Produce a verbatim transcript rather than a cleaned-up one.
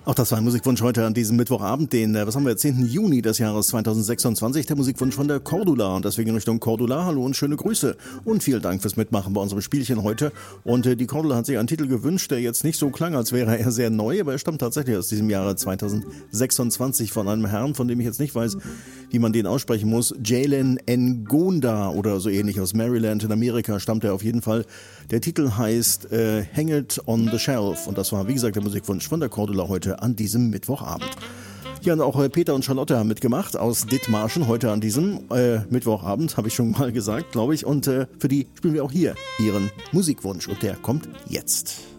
Auch das war ein Musikwunsch heute an diesem Mittwochabend, den, was haben wir, zehnten Juni des Jahres zweitausendsechsundzwanzig, der Musikwunsch von der Cordula und deswegen in Richtung Cordula, hallo und schöne Grüße und vielen Dank fürs Mitmachen bei unserem Spielchen heute und äh, die Cordula hat sich einen Titel gewünscht, der jetzt nicht so klang, als wäre er sehr neu, aber er stammt tatsächlich aus diesem Jahre zweitausendsechsundzwanzig von einem Herrn, von dem ich jetzt nicht weiß, wie man den aussprechen muss, Jalen Ngonda oder so ähnlich, aus Maryland in Amerika stammt er auf jeden Fall. Der Titel heißt äh, Hang It on the Shelf und das war, wie gesagt, der Musikwunsch von der Cordula heute an diesem Mittwochabend. Ja, und auch äh, Peter und Charlotte haben mitgemacht aus Dithmarschen heute an diesem äh, Mittwochabend, habe ich schon mal gesagt, glaube ich. Und äh, für die spielen wir auch hier ihren Musikwunsch und der kommt jetzt.